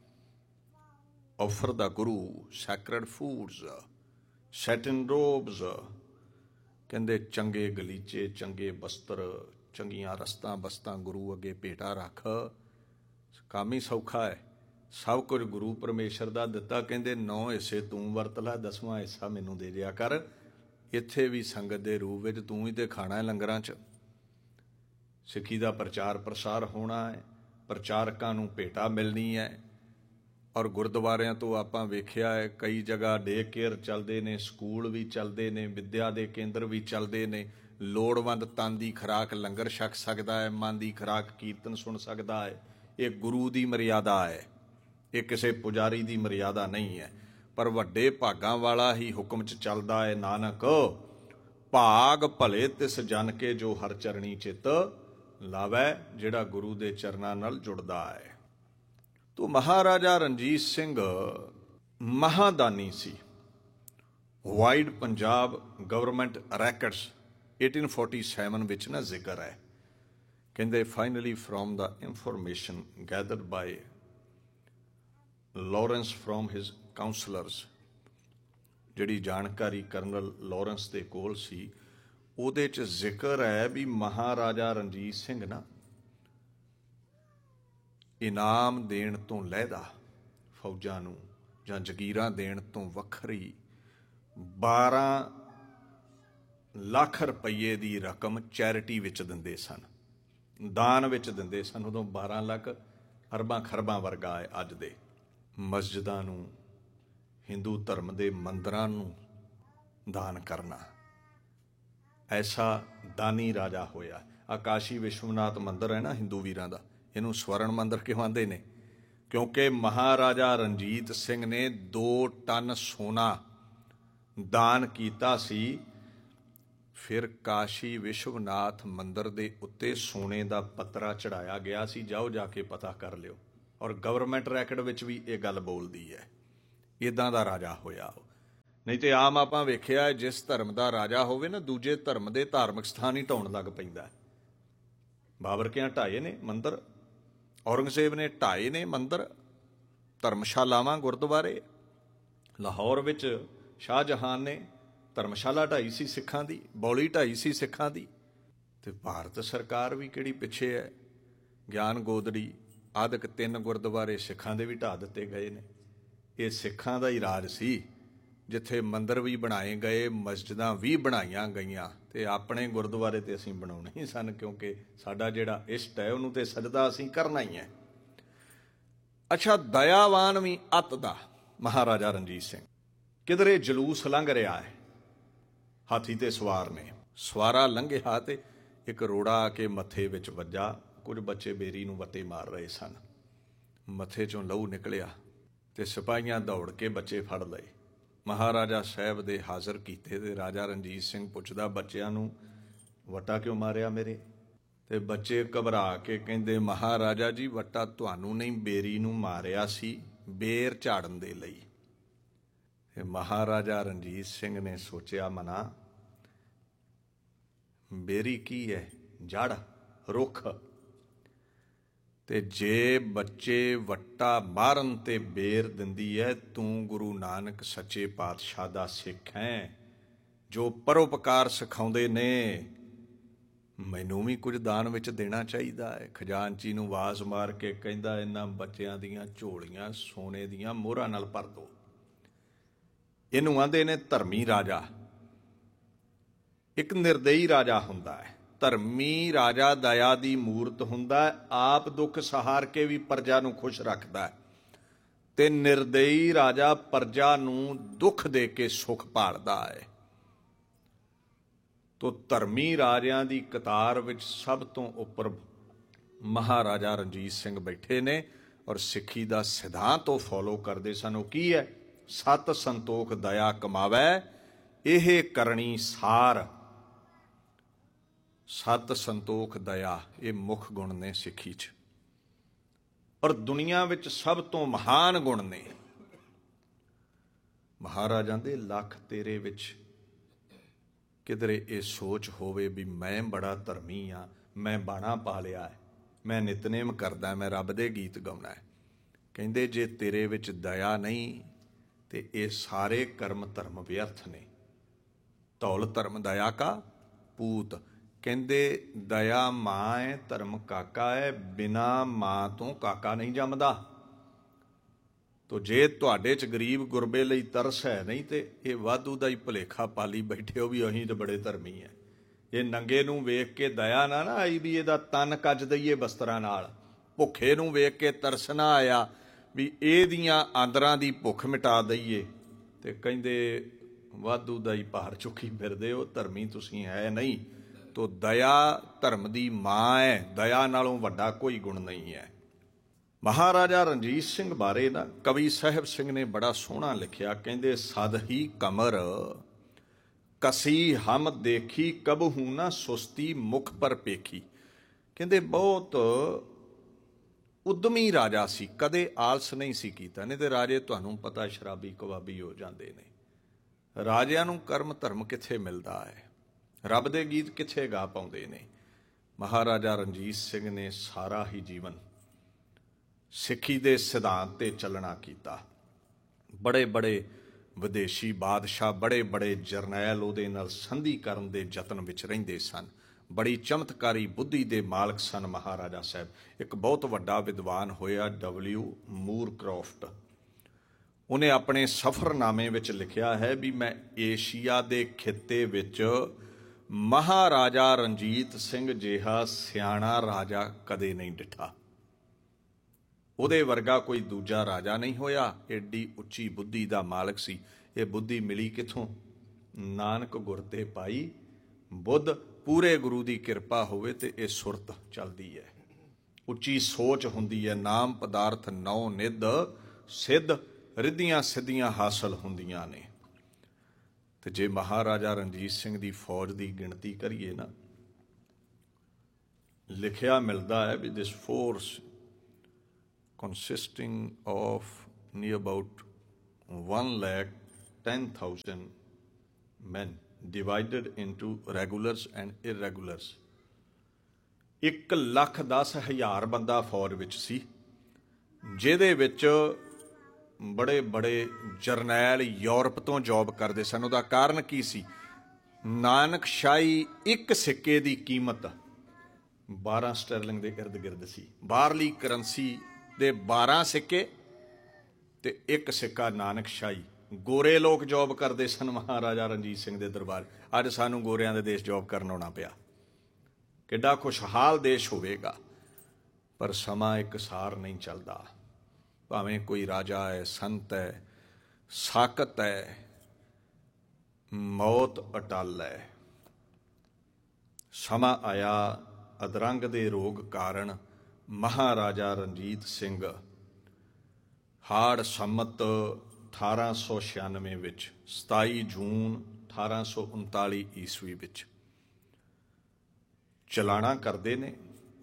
Offer the Guru sacred foods, satin ropes, कहंदे चंगे गलीचे, चंगे बस्तर, चंगियां रस्तां बस्तां गुरु अगे भेटा रख। काम ही सौखा है, सब कुछ गुरु परमेश्वर दा दिता। कहंदे नौ हिस्से तू वरत लै, दसवां हिस्सा मैनू दे दिया कर। इत्थे भी संगत दे रूप विच तू ही ते खाना है लंगरां च। सिੱਖੀ ਦਾ प्रचार प्रसार होना है, प्रचारकां नूं भेटा मिलनी है। और गुरुद्वारिਆਂ तो आपां वेखिया है कई जगह डे केयर चलते ने, स्कूल भी चलते ने, विद्या के केंद्र भी चलते ने। लोड़वंद तन की खुराक लंगर छक सकता है, मन की खुराक कीर्तन सुन सकता है। ये गुरु की मर्यादा है, ये किसी पुजारी की मर्यादा नहीं है। पर वड्डे भागां वाला ही हुक्म च चलदा है। नानक भाग भले तिस जन के जो हर चरणी चित लावै, जिहड़ा गुरु दे चरनां नाल जुड़दा है। तो महाराजा रणजीत सिंह महादानी सी। वाइड पंजाब गवर्नमेंट रैकड्स अठारह सौ सैंतालीस विच ना जिक्र है। कहंदे finally from the information gathered bye Lawrence from his counsellors, जिहड़ी जानकारी कर्नल लॉरेंस दे कोल सी, ਉਹਦੇ ਚ ਜ਼ਿਕਰ है भी महाराजा रणजीत सिंह ना इनाम देण तो लहदा फौजां नूं जां जगीरां देण तो वखरी बारह ਲੱਖ रुपये की रकम चैरिटी विच दिंदे सन, दान विच दिंदे सन। उदों बारह ਲੱਖ अरबां खरबां वर्गा है अज दे। मस्जिदां नूं, हिंदू धर्म के मंदिरां नूं दान करना, ऐसा दानी राजा होया। आकाशी विश्वनाथ मंदिर है ना हिंदू वीरां दा, इनू स्वर्ण मंदिर क्यों आंदे ने? क्योंकि महाराजा रणजीत सिंह ने दो टन सोना दान कीता सी। फिर काशी विश्वनाथ मंदिर दे उत्ते सोने दा पत्रा चढ़ाया गया सी, जाओ जाके पता कर लियो। और गवर्नमेंट रैकड विच भी ये गल बोलदी है। ਇੱਦਾਂ ਦਾ ਰਾਜਾ ਹੋਇਆ। ਨਹੀਂ ਤੇ ਆਮ ਆਪਾਂ ਵੇਖਿਆ ਜਿਸ ਧਰਮ ਦਾ ਰਾਜਾ ਹੋਵੇ ਨਾ, ਦੂਜੇ ਧਰਮ ਦੇ ਧਾਰਮਿਕ ਸਥਾਨ ਹੀ ਢਾਉਣ ਲੱਗ ਪੈਂਦਾ। ਬਾਬਰ ਕਿਆਂ ਢਾਏ ਨੇ ਮੰਦਰ, ਔਰੰਗਜ਼ੇਬ ਨੇ ਢਾਏ ਨੇ ਮੰਦਰ, ਧਰਮਸ਼ਾਲਾਵਾਂ, ਗੁਰਦੁਆਰੇ। ਲਾਹੌਰ ਵਿੱਚ ਸ਼ਾਹਜਹਾਨ ਨੇ ਧਰਮਸ਼ਾਲਾ ਢਾਈ ਸੀ ਸਿੱਖਾਂ ਦੀ, ਬੌਲੀ ਢਾਈ ਸੀ ਸਿੱਖਾਂ ਦੀ। ਤੇ ਭਾਰਤ ਸਰਕਾਰ ਵੀ ਕਿਹੜੀ ਪਿੱਛੇ ਹੈ। ਗਿਆਨ ਗੋਦੜੀ ਆਦਿਕ ਤਿੰਨ ਗੁਰਦੁਆਰੇ ਸਿੱਖਾਂ ਦੇ ਵੀ ਢਾਹ ਦਿੱਤੇ ਗਏ ਨੇ। ਇਹ ਸਿੱਖਾਂ ਦਾ ਹੀ ਰਾਜ ਸੀ, ਜਿੱਥੇ ਮੰਦਰ ਵੀ ਬਣਾਏ ਗਏ, ਮਸਜਿਦਾਂ ਵੀ ਬਣਾਈਆਂ ਗਈਆਂ। ਤੇ ਆਪਣੇ ਗੁਰਦੁਆਰੇ ਤੇ ਅਸੀਂ ਬਣਾਉਣੇ ਹੀ ਸਨ, ਕਿਉਂਕਿ ਸਾਡਾ ਜਿਹੜਾ ਇਸ਼ਟ ਹੈ ਉਹਨੂੰ ਤੇ ਸਜਦਾ ਅਸੀਂ ਕਰਨਾ ਹੀ ਹੈ। ਅੱਛਾ, ਦਇਆਵਾਨ ਵੀ ਅੱਤ ਦਾ ਮਹਾਰਾਜਾ ਰਣਜੀਤ ਸਿੰਘ। ਕਿਧਰੇ ਜਲੂਸ ਲੰਘ ਰਿਹਾ ਹੈ, ਹਾਥੀ ਤੇ ਸਵਾਰ ਨੇ, ਸਵਾਰਾ ਲੰਘਿਆ ਤੇ ਇੱਕ ਰੋੜਾ ਆ ਕੇ ਮੱਥੇ ਵਿੱਚ ਵੱਜਾ। ਕੁਝ ਬੱਚੇ ਬੇਰੀ ਨੂੰ ਵੱਟੇ ਮਾਰ ਰਹੇ ਸਨ, ਮੱਥੇ ਚੋਂ ਲਹੂ ਨਿਕਲਿਆ ਤੇ ਸਿਪਾਹੀਆਂ ਦੌੜ ਕੇ ਬੱਚੇ ਫੜ ਲਏ, ਮਹਾਰਾਜਾ ਸਾਹਿਬ ਦੇ ਹਾਜ਼ਰ ਕੀਤੇ। ਤੇ ਰਾਜਾ ਰਣਜੀਤ ਸਿੰਘ ਪੁੱਛਦਾ, ਬੱਚਿਆਂ ਨੂੰ ਵੱਟਾ ਕਿਉਂ ਮਾਰਿਆ ਮੇਰੇ? ਤੇ ਬੱਚੇ ਘਬਰਾ ਕੇ ਕਹਿੰਦੇ, ਮਹਾਰਾਜਾ ਜੀ ਵੱਟਾ ਤੁਹਾਨੂੰ ਨਹੀਂ, ਬੇਰੀ ਨੂੰ ਮਾਰਿਆ ਸੀ, ਬੇਰ ਝਾੜਨ ਦੇ ਲਈ। ਤੇ ਮਹਾਰਾਜਾ ਰਣਜੀਤ ਸਿੰਘ ਨੇ ਸੋਚਿਆ ਮਨਾ, ਬੇਰੀ ਕੀ ਹੈ? ਜੜ, ਰੁੱਖ। ਤੇ ਜੇ ਬੱਚੇ ਵੱਟਾ ਮਾਰਨ ਤੇ ਬੇਰ ਦਿੰਦੀ ਹੈ, ਤੂੰ ਗੁਰੂ ਨਾਨਕ ਸੱਚੇ ਪਾਤਸ਼ਾਹ ਦਾ ਸਿੱਖ ਹੈ, ਜੋ ਪਰਉਪਕਾਰ ਸਿਖਾਉਂਦੇ ਨੇ, ਮੈਨੂੰ ਵੀ ਕੁਝ ਦਾਨ ਵਿੱਚ ਦੇਣਾ ਚਾਹੀਦਾ ਹੈ। ਖਜ਼ਾਨਚੀ ਨੂੰ ਆਵਾਜ਼ ਮਾਰ ਕੇ ਕਹਿੰਦਾ, ਇਹਨਾਂ ਬੱਚਿਆਂ ਦੀਆਂ ਝੋਲੀਆਂ ਸੋਨੇ ਦੀਆਂ ਮੋਹਰਾਂ ਨਾਲ ਭਰ ਦਿਓ। ਇਹਨੂੰ ਆਂਦੇ ਨੇ ਧਰਮੀ ਰਾਜਾ। ਇੱਕ ਨਿਰਦਈ ਰਾਜਾ ਹੁੰਦਾ ਹੈ, ਧਰਮੀ ਰਾਜਾ ਦਇਆ ਦੀ ਮੂਰਤ ਹੁੰਦਾ ਹੈ, ਆਪ ਦੁੱਖ ਸਹਾਰ ਕੇ ਵੀ ਪ੍ਰਜਾ ਨੂੰ ਖੁਸ਼ ਰੱਖਦਾ ਹੈ। ਤੇ ਨਿਰਦਈ ਰਾਜਾ ਪ੍ਰਜਾ ਨੂੰ ਦੁੱਖ ਦੇ ਕੇ ਸੁਖ ਭਾਲਦਾ ਹੈ। ਤੋ ਧਰਮੀ ਰਾਜਿਆਂ ਦੀ ਕਤਾਰ ਵਿੱਚ ਸਭ ਤੋਂ ਉੱਪਰ ਮਹਾਰਾਜਾ ਰਣਜੀਤ ਸਿੰਘ ਬੈਠੇ ਨੇ, ਔਰ ਸਿੱਖੀ ਦਾ ਸਿਧਾਂਤ ਉਹ ਫੋਲੋ ਕਰਦੇ ਸਨ। ਉਹ ਕੀ ਹੈ? ਸਤ ਸੰਤੋਖ ਦਇਆ ਕਮਾਵੈ, ਇਹ ਕਰਨੀ ਸਾਰ। ਸਤ ਸੰਤੋਖ ਦਇਆ, ਇਹ ਮੁੱਖ ਗੁਣ ਨੇ ਸਿੱਖੀ 'ਚ, ਔਰ ਦੁਨੀਆ ਵਿੱਚ ਸਭ ਤੋਂ ਮਹਾਨ ਗੁਣ ਨੇ। ਮਹਾਰਾਜਾਂ ਦੇ ਲੱਖ ਤੇਰੇ ਵਿੱਚ ਕਿਧਰੇ ਇਹ ਸੋਚ ਹੋਵੇ ਵੀ ਮੈਂ ਬੜਾ ਧਰਮੀ ਹਾਂ, ਮੈਂ ਬਾਣਾ ਪਾ ਲਿਆ ਹੈ, ਮੈਂ ਨਿਤਨੇਮ ਕਰਦਾ, ਮੈਂ ਰੱਬ ਦੇ ਗੀਤ ਗਾਉਣਾ ਹੈ। ਕਹਿੰਦੇ ਜੇ ਤੇਰੇ ਵਿੱਚ ਦਇਆ ਨਹੀਂ ਤੇ ਇਹ ਸਾਰੇ ਕਰਮ ਧਰਮ ਵਿਅਰਥ ਨੇ। ਧੌਲ ਧਰਮ ਦਇਆ ਕਾ ਪੂਤ। ਕਹਿੰਦੇ ਦਇਆ ਮਾਂ ਹੈ, ਧਰਮ ਕਾਕਾ ਹੈ, ਬਿਨਾ ਮਾਂ ਤੋਂ ਕਾਕਾ ਨਹੀਂ ਜੰਮਦਾ। ਤੋ ਜੇ ਤੁਹਾਡੇ 'ਚ ਗਰੀਬ ਗੁਰਬੇ ਲਈ ਤਰਸ ਹੈ ਨਹੀਂ, ਤੇ ਇਹ ਵਾਧੂ ਦਾ ਹੀ ਭੁਲੇਖਾ ਪਾਲੀ ਬੈਠੇ ਹੋ ਵੀ ਅਸੀਂ ਤਾਂ ਬੜੇ ਧਰਮੀ ਹੈ। ਇਹ ਨੰਗੇ ਨੂੰ ਵੇਖ ਕੇ ਦਇਆ ਨਾ ਨਾ ਆਈ ਵੀ ਇਹਦਾ ਤਨ ਕੱਜ ਦਈਏ ਬਸਤਰਾਂ ਨਾਲ। ਭੁੱਖੇ ਨੂੰ ਵੇਖ ਕੇ ਤਰਸ ਨਾ ਆਇਆ ਵੀ ਇਹਦੀਆਂ ਆਂਦਰਾਂ ਦੀ ਭੁੱਖ ਮਿਟਾ ਦਈਏ। ਤੇ ਕਹਿੰਦੇ ਵਾਧੂ ਦਾ ਹੀ ਭਾਰ ਚੁੱਕੀ ਫਿਰਦੇ ਹੋ, ਧਰਮੀ ਤੁਸੀਂ ਹੈ ਨਹੀਂ। ਤੋ ਦਇਆ ਧਰਮ ਦੀ ਮਾਂ ਹੈ, ਦਇਆ ਨਾਲੋਂ ਵੱਡਾ ਕੋਈ ਗੁਣ ਨਹੀਂ ਹੈ। ਮਹਾਰਾਜਾ ਰਣਜੀਤ ਸਿੰਘ ਬਾਰੇ ਨਾ ਕਵੀ ਸਾਹਿਬ ਸਿੰਘ ਨੇ ਬੜਾ ਸੋਹਣਾ ਲਿਖਿਆ। ਕਹਿੰਦੇ ਸਦ ਹੀ ਕਮਰ ਕਸੀ ਹਮ ਦੇਖੀ, ਕਬਹੂ ਨਾ ਸੁਸਤੀ ਮੁਖ ਪਰ ਪੇਖੀ। ਕਹਿੰਦੇ ਬਹੁਤ ਉਦਮੀ ਰਾਜਾ ਸੀ, ਕਦੇ ਆਲਸ ਨਹੀਂ ਸੀ ਕੀਤਾ। ਨਹੀਂ ਤੇ ਰਾਜੇ ਤੁਹਾਨੂੰ ਪਤਾ ਸ਼ਰਾਬੀ ਕਬਾਬੀ ਹੋ ਜਾਂਦੇ ਨੇ। ਰਾਜਿਆਂ ਨੂੰ ਕਰਮ ਧਰਮ ਕਿੱਥੇ ਮਿਲਦਾ ਹੈ, ਰੱਬ ਦੇ ਗੀਤ ਕਿੱਥੇ ਗਾ ਪਾਉਂਦੇ ਨੇ। ਮਹਾਰਾਜਾ ਰਣਜੀਤ ਸਿੰਘ ਨੇ ਸਾਰਾ ਹੀ ਜੀਵਨ ਸਿੱਖੀ ਦੇ ਸਿਧਾਂਤ ਤੇ ਚੱਲਣਾ ਕੀਤਾ। ਬੜੇ ਬੜੇ ਵਿਦੇਸ਼ੀ ਬਾਦਸ਼ਾਹ, ਬੜੇ ਬੜੇ ਜਰਨੈਲ ਉਹਦੇ ਨਾਲ ਸੰਧੀ ਕਰਨ ਦੇ ਯਤਨ ਵਿੱਚ ਰਹਿੰਦੇ ਸਨ। ਬੜੀ ਚਮਤਕਾਰੀ ਬੁੱਧੀ ਦੇ ਮਾਲਕ ਸਨ ਮਹਾਰਾਜਾ ਸਾਹਿਬ। ਇੱਕ ਬਹੁਤ ਵੱਡਾ ਵਿਦਵਾਨ ਹੋਇਆ ਡਬਲਿਊ ਮੂਰਕ੍ਰਾਫਟ। ਉਹਨੇ ਆਪਣੇ ਸਫ਼ਰਨਾਮੇ ਵਿੱਚ ਲਿਖਿਆ ਹੈ ਵੀ ਮੈਂ ਏਸ਼ੀਆ ਦੇ ਖਿੱਤੇ ਵਿੱਚ ਮਹਾਰਾਜਾ ਰਣਜੀਤ ਸਿੰਘ ਜਿਹਾ ਸਿਆਣਾ ਰਾਜਾ ਕਦੇ ਨਹੀਂ ਡਿਠਾ। ਉਹਦੇ ਵਰਗਾ ਕੋਈ ਦੂਜਾ ਰਾਜਾ ਨਹੀਂ ਹੋਇਆ। ਏਡੀ ਉੱਚੀ ਬੁੱਧੀ ਦਾ ਮਾਲਕ ਸੀ। ਇਹ ਬੁੱਧੀ ਮਿਲੀ ਕਿੱਥੋਂ? ਨਾਨਕ ਗੁਰ ਤੇ ਪਾਈ ਬੁੱਧ। ਪੂਰੇ ਗੁਰੂ ਦੀ ਕਿਰਪਾ ਹੋਵੇ ਤੇ ਇਹ ਸੁਰਤ ਚੱਲਦੀ ਹੈ, ਉੱਚੀ ਸੋਚ ਹੁੰਦੀ ਹੈ। ਨਾਮ ਪਦਾਰਥ ਨੌ ਨਿੱਧ ਸਿੱਧ, ਰਿੱਧੀਆਂ ਸਿੱਧੀਆਂ ਹਾਸਲ ਹੁੰਦੀਆਂ ਨੇ। ਤੇ ਜੇ ਮਹਾਰਾਜਾ ਰਣਜੀਤ ਸਿੰਘ ਦੀ ਫੌਜ ਦੀ ਗਿਣਤੀ ਕਰੀਏ ਨਾ, ਲਿਖਿਆ ਮਿਲਦਾ ਹੈ ਵੀ ਦਿਸ force consisting of near about one lakh ten thousand men divided into regulars and irregulars। ਇੱਕ ਲੱਖ ਦਸ ਹਜ਼ਾਰ ਬੰਦਾ ਫੌਜ ਵਿੱਚ ਸੀ, ਜਿਹਦੇ ਵਿੱਚ ਬੜੇ ਬੜੇ ਜਰਨੈਲ ਯੂਰਪ ਤੋਂ ਜੌਬ ਕਰਦੇ ਸਨ। ਉਹਦਾ ਕਾਰਨ ਕੀ ਸੀ? ਨਾਨਕਸ਼ਾਹੀ ਇੱਕ ਸਿੱਕੇ ਦੀ ਕੀਮਤ ਬਾਰਾਂ ਸਟਰਲਿੰਗ ਦੇ ਇਰਦ ਗਿਰਦ ਸੀ। ਬਾਹਰਲੀ ਕਰੰਸੀ ਦੇ ਬਾਰਾਂ ਸਿੱਕੇ ਤੇ ਇੱਕ ਸਿੱਕਾ ਨਾਨਕਸ਼ਾਹੀ। ਗੋਰੇ ਲੋਕ ਜੌਬ ਕਰਦੇ ਸਨ ਮਹਾਰਾਜਾ ਰਣਜੀਤ ਸਿੰਘ ਦੇ ਦਰਬਾਰ। ਅੱਜ ਸਾਨੂੰ ਗੋਰਿਆਂ ਦੇ ਦੇਸ਼ ਜੌਬ ਕਰਨ ਆਉਣਾ ਪਿਆ। ਕਿੱਡਾ ਖੁਸ਼ਹਾਲ ਦੇਸ਼ ਹੋਵੇਗਾ, ਪਰ ਸਮਾਂ ਇੱਕ ਸਾਰ ਨਹੀਂ ਚੱਲਦਾ। ਭਾਵੇਂ ਕੋਈ ਰਾਜਾ ਹੈ, ਸੰਤ ਹੈ, ਸਾਕਤ ਹੈ, ਮੌਤ ਅਟਲ ਹੈ। ਸਮਾਂ ਆਇਆ, ਅਧਰੰਗ ਦੇ ਰੋਗ ਕਾਰਨ ਮਹਾਰਾਜਾ ਰਣਜੀਤ ਸਿੰਘ ਹਾੜ ਸੰਮਤ ਅਠਾਰਾਂ ਸੌ ਛਿਆਨਵੇਂ ਵਿੱਚ ਸਤਾਈ ਜੂਨ ਅਠਾਰਾਂ ਸੌ ਉਨਤਾਲੀ ਈਸਵੀ ਵਿੱਚ ਚਲਾਣਾ ਕਰਦੇ ਨੇ।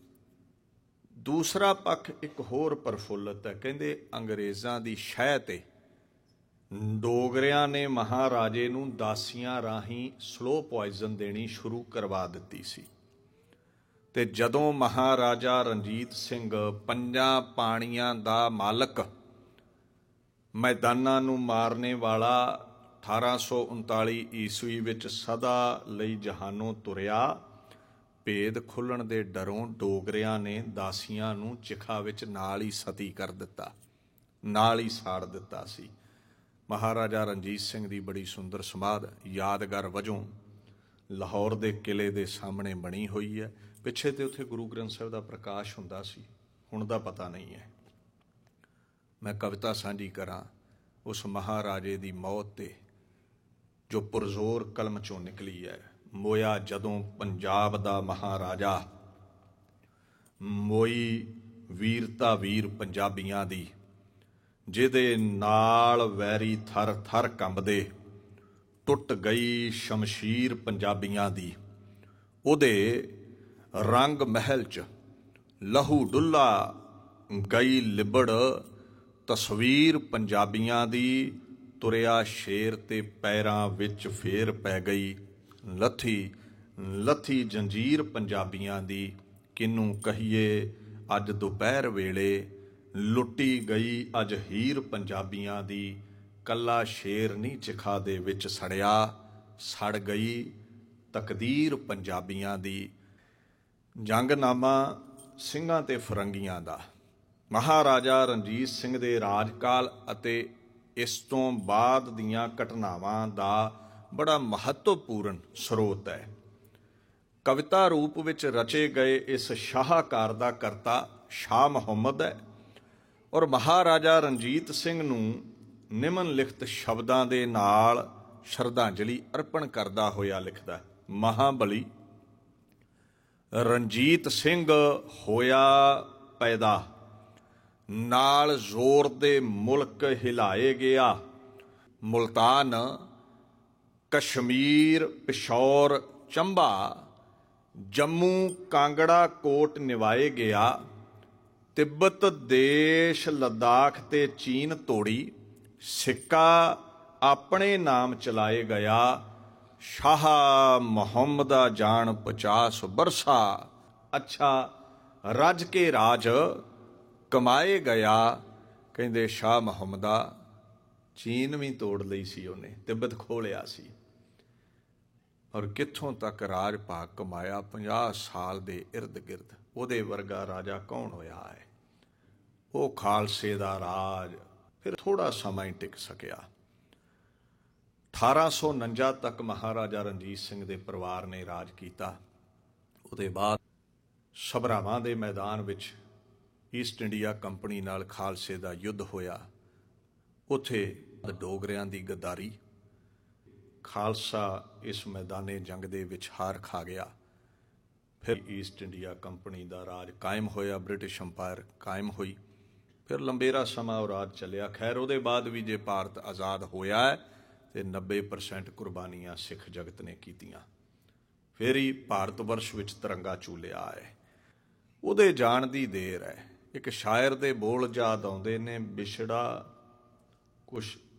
ਦੂਸਰਾ ਪੱਖ ਇੱਕ ਹੋਰ ਪ੍ਰਫੁੱਲਤ ਹੈ। ਕਹਿੰਦੇ ਅੰਗਰੇਜ਼ਾਂ ਦੀ ਸ਼ਹਿ 'ਤੇ ਡੋਗਰਿਆਂ ਨੇ ਮਹਾਰਾਜੇ ਨੂੰ ਦਾਸੀਆਂ ਰਾਹੀਂ ਸਲੋ ਪੁਆਇਜ਼ਨ ਦੇਣੀ ਸ਼ੁਰੂ ਕਰਵਾ ਦਿੱਤੀ ਸੀ। ਤੇ ਜਦੋਂ ਮਹਾਰਾਜਾ ਰਣਜੀਤ ਸਿੰਘ ਪੰਜਾਂ ਪਾਣੀਆਂ ਦਾ ਮਾਲਕ, ਮੈਦਾਨਾਂ ਨੂੰ ਮਾਰਨੇ ਵਾਲਾ, ਅਠਾਰਾਂ ਸੌ ਉਨਤਾਲੀ ਈਸਵੀ ਵਿੱਚ ਸਦਾ ਲਈ ਜਹਾਨੋਂ ਤੁਰਿਆ, ਭੇਦ ਖੁੱਲ੍ਹਣ ਦੇ ਡਰੋਂ ਡੋਗਰਿਆਂ ਨੇ ਦਾਸੀਆਂ ਨੂੰ ਚਿਖਾ ਵਿੱਚ ਨਾਲ ਹੀ ਸਤੀ ਕਰ ਦਿੱਤਾ, ਨਾਲ ਹੀ ਸਾੜ ਦਿੱਤਾ ਸੀ। ਮਹਾਰਾਜਾ ਰਣਜੀਤ ਸਿੰਘ ਦੀ ਬੜੀ ਸੁੰਦਰ ਸਮਾਧ ਯਾਦਗਾਰ ਵਜੋਂ ਲਾਹੌਰ ਦੇ ਕਿਲੇ ਦੇ ਸਾਹਮਣੇ ਬਣੀ ਹੋਈ ਹੈ। ਪਿੱਛੇ ਤੇ ਉੱਥੇ ਗੁਰੂ ਗ੍ਰੰਥ ਸਾਹਿਬ ਦਾ ਪ੍ਰਕਾਸ਼ ਹੁੰਦਾ ਸੀ, ਹੁਣ ਦਾ ਪਤਾ ਨਹੀਂ ਹੈ। ਮੈਂ ਕਵਿਤਾ ਸਾਂਝੀ ਕਰਾਂ ਉਸ ਮਹਾਰਾਜੇ ਦੀ ਮੌਤ 'ਤੇ, ਜੋ ਪੁਰਜ਼ੋਰ ਕਲਮ 'ਚੋਂ ਨਿਕਲੀ ਹੈ। ਮੋਇਆ ਜਦੋਂ ਪੰਜਾਬ ਦਾ ਮਹਾਰਾਜਾ, ਮੋਈ ਵੀਰਤਾ ਵੀਰ ਪੰਜਾਬੀਆਂ ਦੀ, ਜਿਹਦੇ ਨਾਲ ਵੈਰੀ ਥਰ ਥਰ ਕੰਬਦੇ, ਟੁੱਟ ਗਈ ਸ਼ਮਸ਼ੀਰ ਪੰਜਾਬੀਆਂ ਦੀ। ਉਹਦੇ ਰੰਗ ਮਹਿਲ 'ਚ ਲਹੂ ਡੁੱਲਾ ਗਈ ਲਿਬੜ, ਤਸਵੀਰ ਪੰਜਾਬੀਆਂ ਦੀ, ਤੁਰਿਆ ਸ਼ੇਰ ਤੇ ਪੈਰਾਂ ਵਿੱਚ ਫੇਰ ਪੈ ਗਈ ਲੱਥੀ ਲੱਥੀ ਜੰਜੀਰ ਪੰਜਾਬੀਆਂ ਦੀ। ਕਿਹਨੂੰ ਕਹੀਏ ਅੱਜ ਦੁਪਹਿਰ ਵੇਲੇ, ਲੁੱਟੀ ਗਈ ਅੱਜ ਹੀਰ ਪੰਜਾਬੀਆਂ ਦੀ। ਕੱਲਾ ਸ਼ੇਰ ਨਹੀਂ ਚਿਖਾ ਦੇ ਵਿੱਚ ਸੜਿਆ, ਸੜ ਗਈ ਤਕਦੀਰ ਪੰਜਾਬੀਆਂ ਦੀ। ਜੰਗਨਾਮਾ ਸਿੰਘਾਂ ਤੇ ਫਰੰਗੀਆਂ ਦਾ ਮਹਾਰਾਜਾ ਰਣਜੀਤ ਸਿੰਘ ਦੇ ਰਾਜਕਾਲ ਅਤੇ ਇਸ ਤੋਂ ਬਾਅਦ ਦੀਆਂ ਘਟਨਾਵਾਂ ਦਾ ਬੜਾ ਮਹੱਤਵਪੂਰਨ ਸਰੋਤ ਹੈ। ਕਵਿਤਾ ਰੂਪ ਵਿੱਚ ਰਚੇ ਗਏ ਇਸ ਸ਼ਾਹਕਾਰ ਦਾ ਕਰਤਾ ਸ਼ਾਹ ਮੁਹੰਮਦ ਹੈ, ਔਰ ਮਹਾਰਾਜਾ ਰਣਜੀਤ ਸਿੰਘ ਨੂੰ ਨਿਮਨ ਲਿਖਤ ਸ਼ਬਦਾਂ ਦੇ ਨਾਲ ਸ਼ਰਧਾਂਜਲੀ ਅਰਪਣ ਕਰਦਾ ਹੋਇਆ ਲਿਖਦਾ, ਮਹਾਬਲੀ ਰਣਜੀਤ ਸਿੰਘ ਹੋਇਆ ਪੈਦਾ, ਨਾਲ ਜ਼ੋਰ ਦੇ ਮੁਲਕ ਹਿਲਾਏ ਗਿਆ। ਮੁਲਤਾਨ, ਕਸ਼ਮੀਰ, ਪਿਸ਼ੌਰ, ਚੰਬਾ, ਜੰਮੂ, ਕਾਂਗੜਾ, ਕੋਟ ਨਿਵਾਏ ਗਿਆ। ਤਿੱਬਤ ਦੇਸ਼, ਲੱਦਾਖ ਤੇ ਚੀਨ ਤੋੜੀ, ਸਿੱਕਾ ਆਪਣੇ ਨਾਮ ਚਲਾਏ ਗਿਆ। ਸ਼ਾਹ ਮੁਹੰਮਦਾ ਜਾਣ ਪਚਾਸ ਬਰਸਾ, ਅੱਛਾ ਰੱਜ ਕੇ ਰਾਜ ਕਮਾਏ ਗਿਆ। ਕਹਿੰਦੇ ਸ਼ਾਹ ਮੁਹੰਮਦਾ ਚੀਨ ਵੀ ਤੋੜ ਲਈ ਸੀ ਉਹਨੇ, ਤਿੱਬਤ ਖੋਹ ਲਿਆ ਸੀ, ਔਰ ਕਿੱਥੋਂ ਤੱਕ ਰਾਜ ਭਾਗ ਕਮਾਇਆ ਪੰਜਾਹ ਸਾਲ ਦੇ ਇਰਦ ਗਿਰਦ। ਉਹਦੇ ਵਰਗਾ ਰਾਜਾ ਕੌਣ ਹੋਇਆ ਹੈ? ਉਹ ਖਾਲਸੇ ਦਾ ਰਾਜ ਫਿਰ ਥੋੜਾ ਸਮਾਂ ਹੀ ਟਿਕ ਸਕਿਆ। ਅਠਾਰਾਂ ਸੌ ਉਨੰਜਾ ਤੱਕ ਮਹਾਰਾਜਾ ਰਣਜੀਤ ਸਿੰਘ ਦੇ ਪਰਿਵਾਰ ਨੇ ਰਾਜ ਕੀਤਾ। ਉਹਦੇ ਬਾਅਦ ਸਭਰਾਵਾਂ ਦੇ ਮੈਦਾਨ ਵਿੱਚ ਈਸਟ ਇੰਡੀਆ ਕੰਪਨੀ ਨਾਲ ਖਾਲਸੇ ਦਾ ਯੁੱਧ ਹੋਇਆ। ਉੱਥੇ ਡੋਗਰਿਆਂ ਦੀ ਗੱਦਾਰੀ, ਖਾਲਸਾ ਇਸ ਮੈਦਾਨੇ ਜੰਗ ਦੇ ਵਿੱਚ ਹਾਰ ਖਾ ਗਿਆ। ਫਿਰ ਈਸਟ ਇੰਡੀਆ ਕੰਪਨੀ ਦਾ ਰਾਜ ਕਾਇਮ ਹੋਇਆ, ਬ੍ਰਿਟਿਸ਼ ਅੰਪਾਇਰ ਕਾਇਮ ਹੋਈ। ਫਿਰ ਲੰਬੇਰਾ ਸਮਾਂ ਉਹ ਰਾਜ ਚੱਲਿਆ। ਖੈਰ ਉਹਦੇ ਬਾਅਦ ਵੀ ਜੇ ਭਾਰਤ ਆਜ਼ਾਦ ਹੋਇਆ ਹੈ ਤੇ ਨੱਬੇ ਪਰਸੈਂਟ ਕੁਰਬਾਨੀਆਂ ਸਿੱਖ ਜਗਤ ਨੇ ਕੀਤੀਆਂ। ਫਿਰ ਹੀ ਭਾਰਤ ਵਰਸ਼ ਵਿੱਚ ਤਿਰੰਗਾ ਝੂਲਿਆ ਹੈ। ਉਹਦੇ ਜਾਣ ਦੀ ਦੇਰ ਹੈ। ਇੱਕ ਸ਼ਾਇਰ ਦੇ ਬੋਲ ਯਾਦ ਆਉਂਦੇ ਨੇ, ਵਿਛੜਾ ਕੁਛ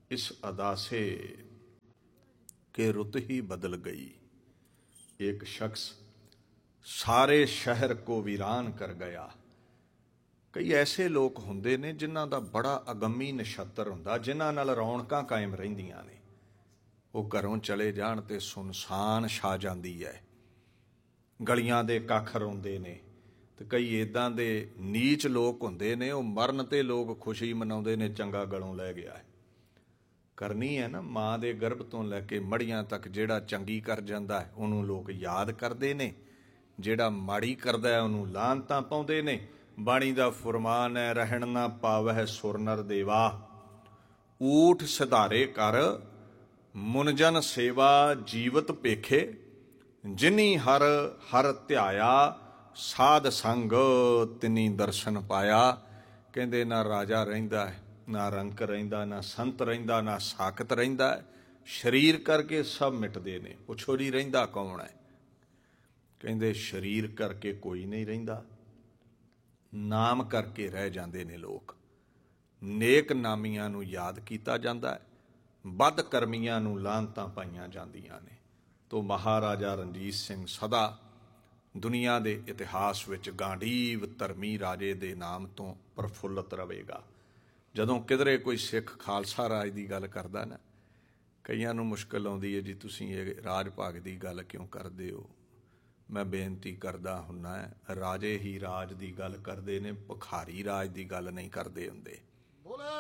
इस अदा से कि रुत ही बदल गई। एक शख्स ਸਾਰੇ ਸ਼ਹਿਰ ਕੋ ਵੀਰਾਨ ਕਰ ਗਿਆ। ਕਈ ਐਸੇ ਲੋਕ ਹੁੰਦੇ ਨੇ ਜਿਨ੍ਹਾਂ ਦਾ ਬੜਾ ਅਗੰਮੀ ਨਛੱਤਰ ਹੁੰਦਾ, ਜਿਨ੍ਹਾਂ ਨਾਲ ਰੌਣਕਾਂ ਕਾਇਮ ਰਹਿੰਦੀਆਂ ਨੇ। ਉਹ ਘਰੋਂ ਚਲੇ ਜਾਣ ਤੇ ਸੁਨਸਾਨ ਛਾ ਜਾਂਦੀ ਹੈ, ਗਲੀਆਂ ਦੇ ਕੱਖ ਰੋਂਦੇ ਨੇ। ਤੇ ਕਈ ਇੱਦਾਂ ਦੇ ਨੀਚ ਲੋਕ ਹੁੰਦੇ ਨੇ, ਉਹ ਮਰਨ ਤੇ ਲੋਕ ਖੁਸ਼ੀ ਮਨਾਉਂਦੇ ਨੇ, ਚੰਗਾ ਗਲੋਂ ਲੈ ਗਿਆ ਹੈ। ਕਰਨੀ ਹੈ ਨਾ, ਮਾਂ ਦੇ ਗਰਭ ਤੋਂ ਲੈ ਕੇ ਮੜੀਆਂ ਤੱਕ ਜਿਹੜਾ ਚੰਗੀ ਕਰ ਜਾਂਦਾ ਹੈ ਉਹਨੂੰ ਲੋਕ ਯਾਦ ਕਰਦੇ ਨੇ, ਜਿਹੜਾ ਮਾੜੀ ਕਰਦਾ ਹੈ ਉਹਨੂੰ ਲਾਹਨਤਾਂ ਪਾਉਂਦੇ ਨੇ। ਬਾਣੀ ਦਾ ਫੁਰਮਾਨ ਹੈ, ਰਹਿਣ ਨਾ ਪਾਵਹਿ ਸੁਰ ਨਰ ਦੇਵਾ, ਊਠ ਸਿਧਾਰੇ ਕਰ ਮੁਨਜਨ ਸੇਵਾ। ਜੀਵਤ ਭੇਖੇ ਜਿਨੀ ਹਰ ਹਰ ਧਿਆਇਆ, ਸਾਧ ਸੰਗ ਤਿਨੀ ਦਰਸ਼ਨ ਪਾਇਆ। ਕਹਿੰਦੇ ਨਾ ਰਾਜਾ ਰਹਿੰਦਾ ਹੈ, ਨਾ ਰੰਕ ਰਹਿੰਦਾ, ਨਾ ਸੰਤ ਰਹਿੰਦਾ, ਨਾ ਸਾਕਤ ਰਹਿੰਦਾ। ਸਰੀਰ ਕਰਕੇ ਸਭ ਮਿਟਦੇ ਨੇ। ਪੁੱਛੋ ਜੀ ਰਹਿੰਦਾ ਕੌਣ ਹੈ? ਕਹਿੰਦੇ ਸਰੀਰ ਕਰਕੇ ਕੋਈ ਨਹੀਂ ਰਹਿੰਦਾ, ਨਾਮ ਕਰਕੇ ਰਹਿ ਜਾਂਦੇ ਨੇ ਲੋਕ। ਨੇਕ ਨਾਮੀਆਂ ਨੂੰ ਯਾਦ ਕੀਤਾ ਜਾਂਦਾ ਹੈ, ਬਦ ਕਰਮੀਆਂ ਨੂੰ ਲਾਹਨਤਾਂ ਪਾਈਆਂ ਜਾਂਦੀਆਂ ਨੇ। ਤੋ ਮਹਾਰਾਜਾ ਰਣਜੀਤ ਸਿੰਘ ਸਦਾ ਦੁਨੀਆ ਦੇ ਇਤਿਹਾਸ ਵਿੱਚ ਗਾਂਧੀਵ ਧਰਮੀ ਰਾਜੇ ਦੇ ਨਾਮ ਤੋਂ ਪ੍ਰਫੁੱਲਤ ਰਹੇਗਾ। ਜਦੋਂ ਕਿਧਰੇ ਕੋਈ ਸਿੱਖ ਖਾਲਸਾ ਰਾਜ ਦੀ ਗੱਲ ਕਰਦਾ ਨਾ, ਕਈਆਂ ਨੂੰ ਮੁਸ਼ਕਿਲ ਆਉਂਦੀ ਹੈ, ਜੀ ਤੁਸੀਂ ਇਹ ਰਾਜ ਭਾਗ ਦੀ ਗੱਲ ਕਿਉਂ ਕਰਦੇ ਹੋ? ਮੈਂ ਬੇਨਤੀ ਕਰਦਾ ਹੁੰਦਾ, ਰਾਜੇ ਹੀ ਰਾਜ ਦੀ ਗੱਲ ਕਰਦੇ ਨੇ, ਭਿਖਾਰੀ ਰਾਜ ਦੀ ਗੱਲ ਨਹੀਂ ਕਰਦੇ ਹੁੰਦੇ।